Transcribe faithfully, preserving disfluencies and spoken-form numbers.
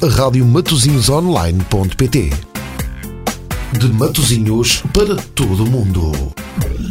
rádio matosinhos online ponto pt. De Matosinhos para todo o mundo.